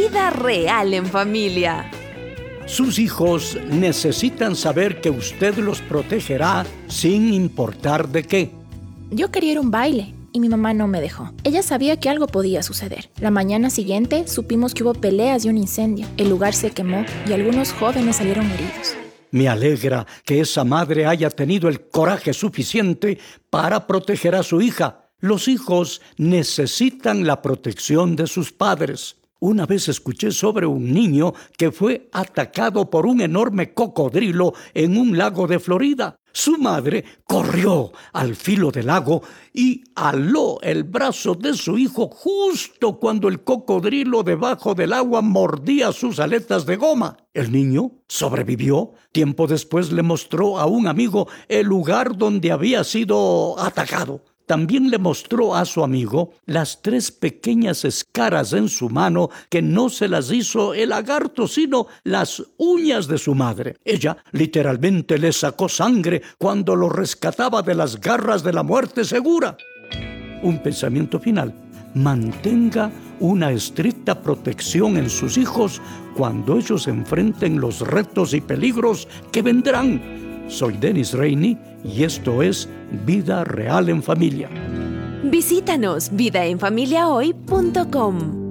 Vida real en familia. Sus hijos necesitan saber que usted los protegerá sin importar de qué. Yo quería ir a un baile y mi mamá no me dejó. Ella sabía que algo podía suceder. La mañana siguiente supimos que hubo peleas y un incendio. El lugar se quemó y algunos jóvenes salieron heridos. Me alegra que esa madre haya tenido el coraje suficiente para proteger a su hija. Los hijos necesitan la protección de sus padres. Una vez escuché sobre un niño que fue atacado por un enorme cocodrilo en un lago de Florida. Su madre corrió al filo del lago y aló el brazo de su hijo justo cuando el cocodrilo debajo del agua mordía sus aletas de goma. El niño sobrevivió. Tiempo después le mostró a un amigo el lugar donde había sido atacado. También le mostró a su amigo las 3 pequeñas escaras en su mano que no se las hizo el lagarto, sino las uñas de su madre. Ella literalmente le sacó sangre cuando lo rescataba de las garras de la muerte segura. Un pensamiento final. Mantenga una estricta protección en sus hijos cuando ellos enfrenten los retos y peligros que vendrán. Soy Dennis Rainey y esto es Vida Real en Familia. Visítanos vidaenfamiliahoy.com.